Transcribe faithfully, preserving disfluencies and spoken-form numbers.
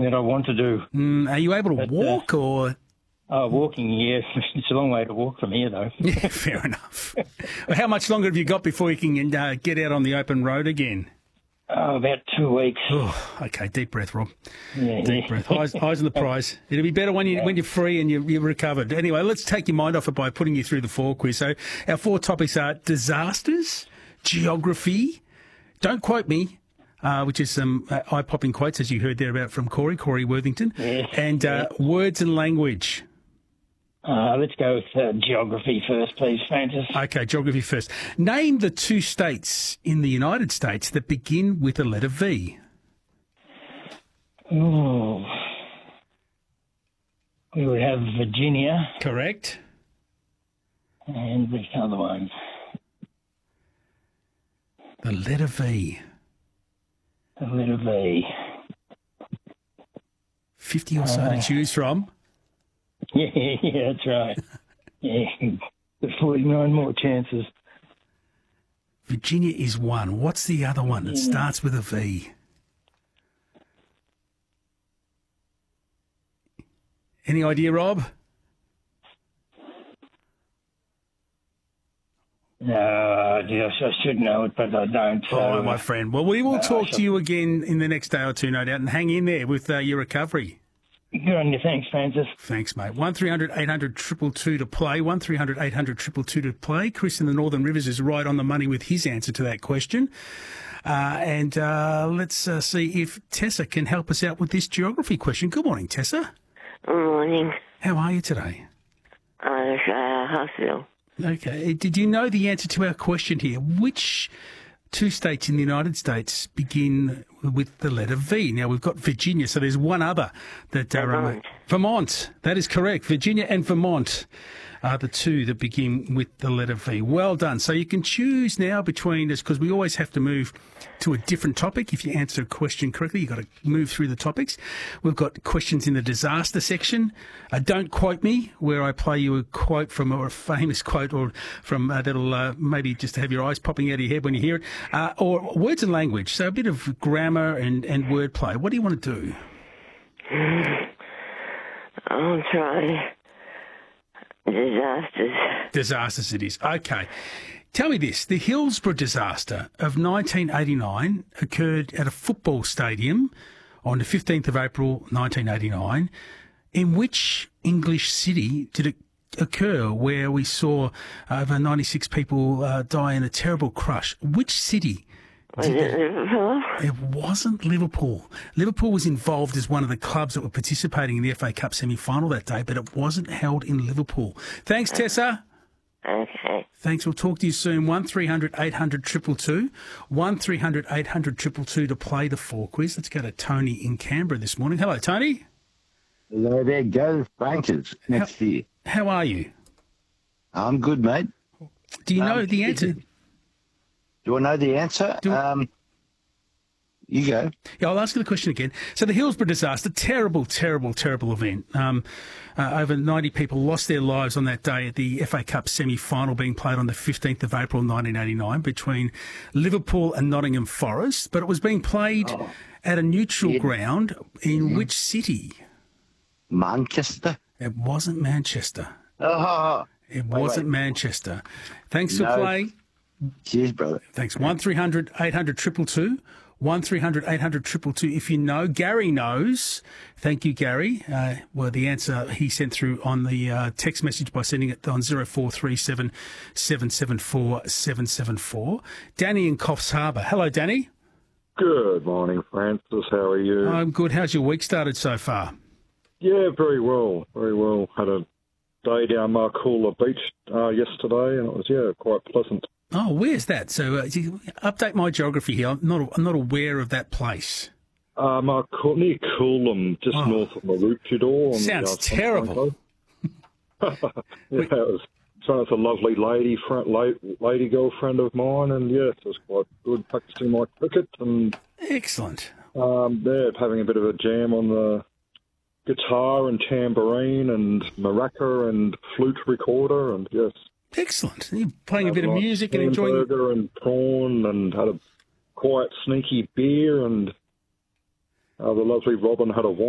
that I want to do. Mm, are you able to But, uh, walk or...? Oh, walking, yes. It's a long way to walk from here, though. Yeah, fair enough. Well, how much longer have you got before you can uh, get out on the open road again? Oh, about two weeks. Oh, okay, deep breath, Rob. Yeah, Deep yeah. breath. Eyes, eyes on the prize. It'll be better when, you, when you're free and you, you're recovered. Anyway, let's take your mind off it by putting you through the four quiz. So our four topics are disasters, geography, don't quote me, uh, which is some uh, eye-popping quotes, as you heard there about from Corey, Corey Worthington, Yes, and uh, yes. words and language. Uh, let's go with uh, geography first, please, Francis. Okay, geography first. Name the two states in the United States that begin with the letter V. Oh, we would have Virginia Correct. and which other one? The letter V. The letter V. fifty or so Uh, to choose from. Yeah, yeah, that's right. Yeah, the forty-nine more chances. Virginia is one. What's the other one that starts with a V? Any idea, Rob? No, yes, I should know it, but I don't. So, Oh, my friend. Well, we will no, talk I to you again in the next day or two, no doubt, and hang in there with uh, your recovery. Good on you. Thanks, Francis. Thanks, mate. one three hundred eight hundred two two two to play. one three hundred eight hundred two two two to play. Chris in the Northern Rivers is right on the money with his answer to that question. Uh, and uh, let's uh, see if Tessa can help us out with this geography question. Good morning, Tessa. Good morning. How are you today? Uh, uh, hospital. Okay. Did you know the answer to our question here? Which two states in the United States begin with the letter V? Now, we've got Virginia, so there's one other that... Uh, Vermont. Vermont. That is correct. Virginia and Vermont are the two that begin with the letter V. Well done. So you can choose now between us, because we always have to move to a different topic. If you answer a question correctly, you've got to move through the topics. We've got questions in the disaster section. Uh, Don't Quote Me, where I play you a quote from, or a famous quote, or from uh, that'll uh, maybe just have your eyes popping out of your head when you hear it. Uh, or words and language, so a bit of grammar and, and wordplay. What do you want to do? I'll try. Disasters. Disasters it is. Okay. Tell me this. The Hillsborough disaster of nineteen eighty-nine occurred at a football stadium on the fifteenth of April nineteen eighty-nine. In which English city did it occur where we saw over ninety-six people uh, die in a terrible crush? Which city? Was it Liverpool? It wasn't Liverpool. Liverpool was involved as one of the clubs that were participating in the F A Cup semi-final that day, but it wasn't held in Liverpool. Thanks, Tessa. Okay. Thanks. We'll talk to you soon. one three hundred eight hundred two two two. one three hundred eight hundred two two two to play the four quiz. Let's go to Tony in Canberra this morning. Hello, Tony. Hello there, go Frankers next how, year. How are you? I'm good, mate. Do you know Um, the answer? Do I know the answer? Do- um, you go. Yeah, I'll ask you the question again. So the Hillsborough disaster, terrible, terrible, terrible event. Um, uh, over ninety people lost their lives on that day at the F A Cup semi-final being played on the fifteenth of April nineteen eighty-nine between Liverpool and Nottingham Forest. But it was being played Oh. at a neutral Yeah. ground in Mhm. which city? Manchester. It wasn't Manchester. Oh, It Wait, wasn't wait. Manchester. Thanks for No. playing. cheers, brother. Thanks. one three hundred eight hundred two two two. one three hundred eight hundred two two two. If you know, Gary knows. Thank you, Gary. Uh, well, the answer he sent through on the uh, text message by sending it on zero four three seven seven seven four seven seven four. Danny in Coffs Harbour. Hello, Danny. Good morning, Francis. How are you? I'm good. How's your week started so far? yeah, very well, very well. Had a day down Marcoola Beach uh, yesterday, and it was, yeah, quite pleasant. Oh, where's that? So uh, you- update my geography here. I'm not, I'm not aware of that place. Uh, Marcool- near Coolum, just Oh. north of Maroochydore. on the, Sounds uh, Sunshine terrible. Coast. yeah, it was. So it's a lovely lady, friend, lady girlfriend of mine, and yes, it was quite good practicing my cricket and Excellent. um, yeah, having a bit of a jam on the guitar and tambourine and maraca and flute recorder, and yes, Excellent. You're playing a had bit of nice music and enjoying... hamburger and prawn, and had a quiet, sneaky beer, and uh, the lovely Robin had a wine.